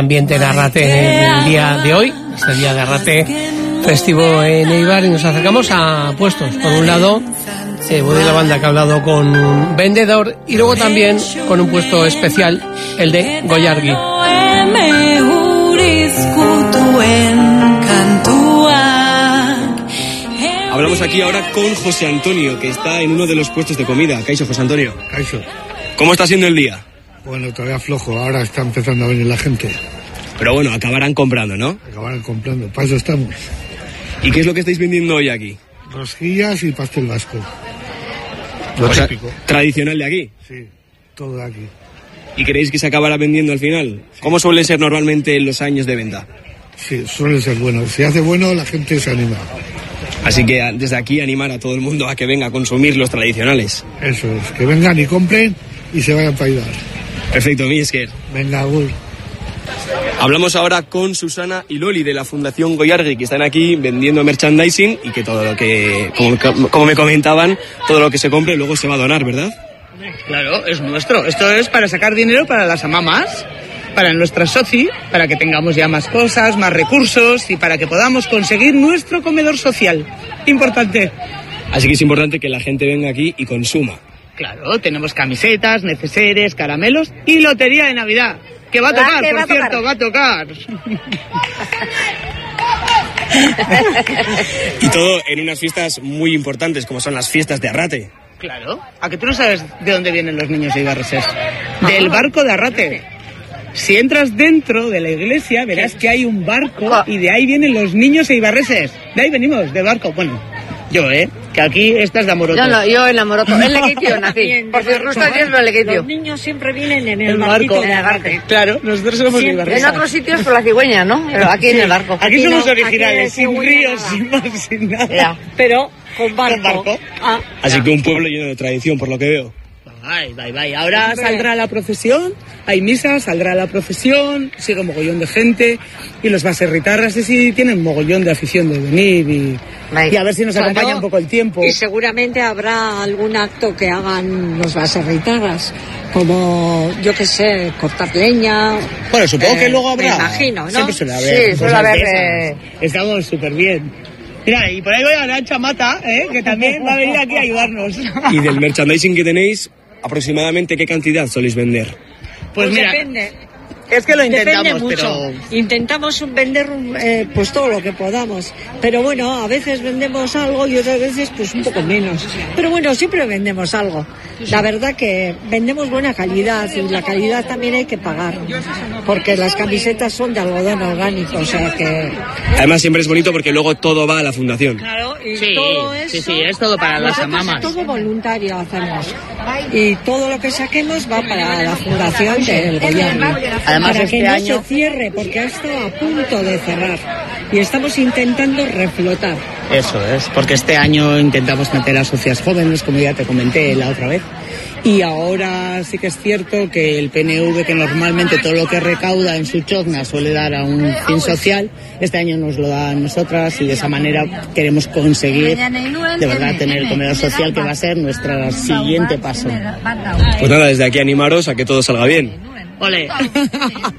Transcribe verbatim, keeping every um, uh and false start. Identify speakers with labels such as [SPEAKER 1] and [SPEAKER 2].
[SPEAKER 1] Ambiente de Arrate en el día de hoy, este día de Arrate festivo en Eibar, y nos acercamos a puestos. Por un lado, eh, voy de la banda que ha hablado con un vendedor, y luego también con un puesto especial, el de Goiargi.
[SPEAKER 2] Hablamos aquí ahora con José Antonio, que está en uno de los puestos de comida. Caixo, José Antonio.
[SPEAKER 3] Caixo.
[SPEAKER 2] ¿Cómo está siendo el día?
[SPEAKER 3] Bueno, todavía flojo, ahora está empezando a venir la gente.
[SPEAKER 2] Pero bueno, acabarán comprando, ¿no?
[SPEAKER 3] Acabarán comprando, para eso estamos.
[SPEAKER 2] ¿Y qué es lo que estáis vendiendo hoy aquí?
[SPEAKER 3] Rosquillas y pastel vasco. Lo
[SPEAKER 2] O sea,
[SPEAKER 3] típico.
[SPEAKER 2] ¿tradicional de aquí?
[SPEAKER 3] Sí, todo de aquí.
[SPEAKER 2] ¿Y creéis que se acabará vendiendo al final? Sí. ¿Cómo suelen ser normalmente los años de venta?
[SPEAKER 3] Sí, suele ser bueno. Si hace bueno, la gente se anima.
[SPEAKER 2] Así que desde aquí animar a todo el mundo a que venga a consumir los tradicionales.
[SPEAKER 3] Eso es, que vengan y compren y se vayan para ayudar.
[SPEAKER 2] Perfecto, Miesker.
[SPEAKER 3] Venga, Agur.
[SPEAKER 2] Hablamos ahora con Susana y Loli de la Fundación Goiargi, que están aquí vendiendo merchandising y que todo lo que, como, como me comentaban, todo lo que se compre luego se va a donar, ¿verdad?
[SPEAKER 4] Claro, es nuestro. Esto es para sacar dinero para las mamás, para nuestras soci, para que tengamos ya más cosas, más recursos y para que podamos conseguir nuestro comedor social. Importante.
[SPEAKER 2] Así que es importante que la gente venga aquí y consuma.
[SPEAKER 4] Claro, tenemos camisetas, neceseres, caramelos y lotería de Navidad. Que va a tocar, por cierto, va a tocar.
[SPEAKER 2] Y todo en unas fiestas muy importantes, como son las fiestas de Arrate.
[SPEAKER 4] Claro. ¿A que tú no sabes de dónde vienen los niños eibarreses? Del barco de Arrate. Si entras dentro de la iglesia, verás que hay un barco y de ahí vienen los niños eibarreses. De ahí venimos, del barco. Bueno, yo, ¿eh? Que aquí estás de Amoroto.
[SPEAKER 5] No, no, yo en Amoroto. En Lequeitio nací. Por circunstancias, pero en Lequeitio.
[SPEAKER 6] Los niños siempre vienen en el,
[SPEAKER 4] el
[SPEAKER 6] barco
[SPEAKER 4] de
[SPEAKER 6] Arrate.
[SPEAKER 4] Claro, nosotros somos eibarreses.
[SPEAKER 5] En otros sitios por la cigüeña, ¿no? Pero aquí en el barco.
[SPEAKER 4] Aquí, aquí somos no, originales, aquí sin ríos, sin mar, sin nada.
[SPEAKER 5] Ya.
[SPEAKER 6] Pero con barco.
[SPEAKER 4] Con barco.
[SPEAKER 6] Ah,
[SPEAKER 2] Así
[SPEAKER 6] ya.
[SPEAKER 2] que un pueblo lleno de tradición, por lo que veo.
[SPEAKER 4] Bye, bye, bye. Ahora saldrá la procesión, hay misa, saldrá la procesión, sigue un mogollón de gente y los baserritarras sí tienen mogollón de afición de venir y, y a ver si nos
[SPEAKER 6] claro,
[SPEAKER 4] acompaña un poco el tiempo.
[SPEAKER 6] Y seguramente habrá algún acto que hagan los baserritarras, como, yo qué sé, cortar leña.
[SPEAKER 4] Bueno, supongo
[SPEAKER 6] eh,
[SPEAKER 4] que luego habrá.
[SPEAKER 6] Me imagino, ¿no?
[SPEAKER 4] Siempre suele haber.
[SPEAKER 5] Sí, suele haber. Eh...
[SPEAKER 4] Estamos súper bien. Mira, y por ahí voy a Arancha Mata, ¿eh? Que también va a venir aquí a ayudarnos.
[SPEAKER 2] Y del merchandising que tenéis, aproximadamente ¿qué cantidad soléis vender?
[SPEAKER 4] Pues,
[SPEAKER 6] pues
[SPEAKER 4] mira,
[SPEAKER 6] depende.
[SPEAKER 4] Es que lo intentamos,
[SPEAKER 6] Depende mucho.
[SPEAKER 4] pero...
[SPEAKER 6] Intentamos vender eh, pues todo lo que podamos. Pero bueno, a veces vendemos algo y otras veces pues un poco menos. Pero bueno, siempre vendemos algo. La verdad que vendemos buena calidad y la calidad también hay que pagar. Porque las camisetas son de algodón orgánico, o sea que...
[SPEAKER 2] Además siempre es bonito porque luego todo va a la fundación.
[SPEAKER 6] Claro, y
[SPEAKER 4] sí,
[SPEAKER 6] todo eso...
[SPEAKER 4] Sí, sí, es todo para las mamás.
[SPEAKER 6] Todo voluntario hacemos. Y todo lo que saquemos va para la fundación del gobierno.
[SPEAKER 4] Además,
[SPEAKER 6] para
[SPEAKER 4] este
[SPEAKER 6] que no
[SPEAKER 4] año...
[SPEAKER 6] se cierre, porque ha estado a punto de cerrar. Y estamos intentando reflotar.
[SPEAKER 4] Eso es, porque este año intentamos meter a socias jóvenes, como ya te comenté la otra vez. Y ahora sí que es cierto que el P N V, que normalmente todo lo que recauda en su chocna suele dar a un fin social, este año nos lo da a nosotras y de esa manera queremos conseguir de verdad tener el comedor social, que va a ser nuestro siguiente paso.
[SPEAKER 2] Pues nada, desde aquí animaros a que todo salga bien.
[SPEAKER 4] ¡Ole!